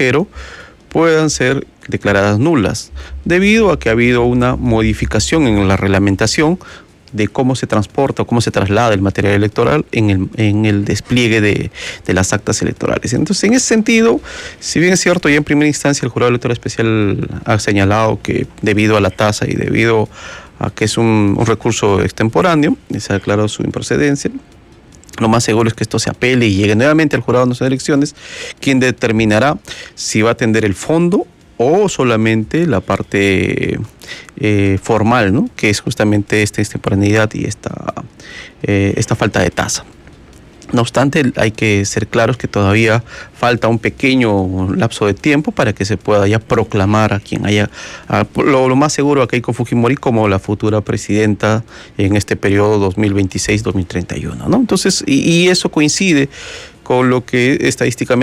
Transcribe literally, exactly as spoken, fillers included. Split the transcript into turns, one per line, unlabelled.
extranjero puedan ser declaradas nulas, debido a que ha habido una modificación en la reglamentación de cómo se transporta o cómo se traslada el material electoral en el, en el despliegue de, de las actas electorales. Entonces, en ese sentido, si bien es cierto, ya en primera instancia el Jurado Electoral Especial ha señalado que debido a la tasa y debido a que es un, un recurso extemporáneo, se ha declarado su improcedencia, lo más seguro es que esto se apele y llegue nuevamente al Jurado Nacional de Elecciones, quien determinará si va a atender el fondo o solamente la parte eh, formal, ¿no? Que es justamente esta extemporaneidad y esta, eh, esta falta de tasa. No obstante, hay que ser claros que todavía falta un pequeño lapso de tiempo para que se pueda ya proclamar a quien haya, a, lo, lo más seguro a Keiko Fujimori como la futura presidenta en este periodo dos mil veintiséis dos mil treinta y uno, ¿no? Entonces, y, y eso coincide con lo que estadísticamente